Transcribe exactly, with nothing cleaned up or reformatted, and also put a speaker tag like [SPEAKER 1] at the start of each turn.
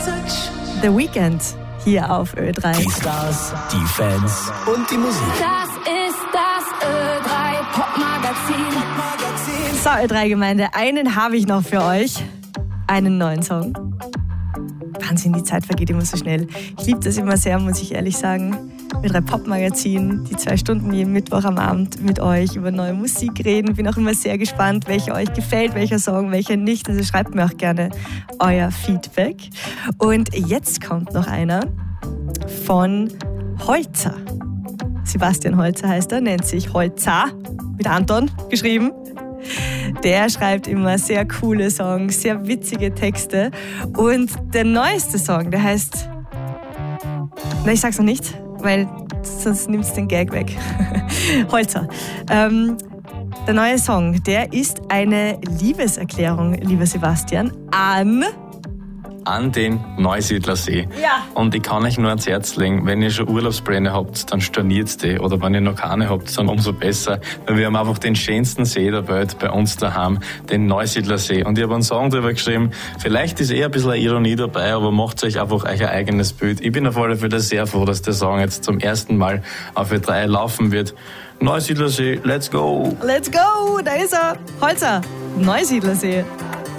[SPEAKER 1] The Weeknd hier auf Ö drei.
[SPEAKER 2] Die Stars, die Fans und die Musik.
[SPEAKER 3] Das ist das Ö drei Popmagazin.
[SPEAKER 1] So, Ö drei Gemeinde, einen habe ich noch für euch. Einen neuen Song. Wahnsinn, die Zeit vergeht immer so schnell. Ich liebe das immer sehr, muss ich ehrlich sagen. Ö drei Popmagazin, die zwei Stunden jeden Mittwoch am Abend mit euch über neue Musik reden. Bin auch immer sehr gespannt, welcher euch gefällt, welcher Song, welcher nicht. Also schreibt mir auch gerne euer Feedback. Und jetzt kommt noch einer von Holzer. Sebastian Holzer heißt er, nennt sich Holzer, mit Anton geschrieben. Der schreibt immer sehr coole Songs, sehr witzige Texte. Und der neueste Song, der heißt... Na, ich sag's noch nicht, weil sonst nimmt's den Gag weg. Holzer. Ähm, der neue Song, der ist eine Liebeserklärung, lieber Sebastian, an...
[SPEAKER 4] an den Neusiedlersee.
[SPEAKER 1] Ja.
[SPEAKER 4] Und ich kann euch nur ans Herz legen, wenn ihr schon Urlaubspläne habt, dann storniert die. Oder wenn ihr noch keine habt, dann umso besser. Weil wir haben einfach den schönsten See der Welt bei uns daheim, den Neusiedlersee. Und ich habe einen Song drüber geschrieben, vielleicht ist eher ein bisschen eine Ironie dabei, aber macht euch einfach euer eigenes Bild. Ich bin auf alle Fälle sehr froh, dass der Song jetzt zum ersten Mal auf Ö drei laufen wird. Neusiedlersee, let's go!
[SPEAKER 1] Let's go, da ist er. Holzer, Neusiedlersee.